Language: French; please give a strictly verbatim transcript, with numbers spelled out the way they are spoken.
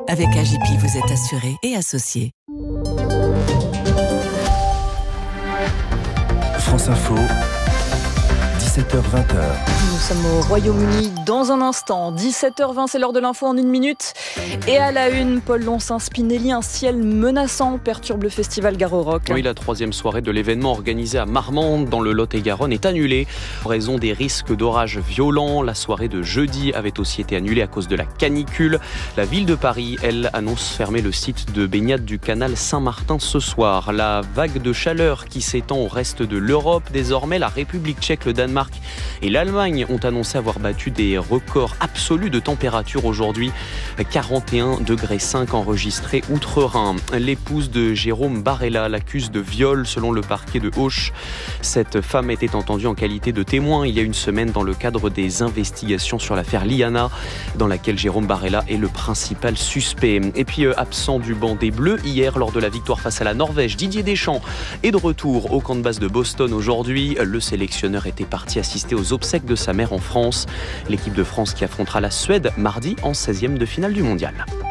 Avec A J P, vous êtes assuré et associé. France Info, dix-sept heures vingt. Nous sommes au Royaume-Uni dans un instant. dix-sept heures vingt, c'est l'heure de l'info en une minute. Et à la une, Paul Lonssin-Spinelli, un ciel menaçant perturbe le festival Garo Rock. Oui, la troisième soirée de l'événement organisé à Marmande, dans le Lot-et-Garonne, est annulée en raison des risques d'orages violents. La soirée de jeudi avait aussi été annulée à cause de la canicule. La ville de Paris, elle, annonce fermer le site de baignade du canal Saint-Martin ce soir. La vague de chaleur qui s'étend au reste de l'Europe. Désormais, la République tchèque, le Danemark et l'Allemagne ont annoncé avoir battu des records absolus de température aujourd'hui. quarante et un degrés cinq enregistrés outre-Rhin. L'épouse de Jérôme Barella l'accuse de viol selon le parquet de Auch. Cette femme était entendue en qualité de témoin il y a une semaine dans le cadre des investigations sur l'affaire Liana, dans laquelle Jérôme Barella est le principal suspect. Et puis euh, absent du banc des Bleus hier lors de la victoire face à la Norvège, Didier Deschamps est de retour au camp de base de Boston aujourd'hui. Le sélectionneur était parti assister aux obsèques de sa mère en France. L'équipe de France qui affrontera la Suède mardi en seizième de finale du mondial.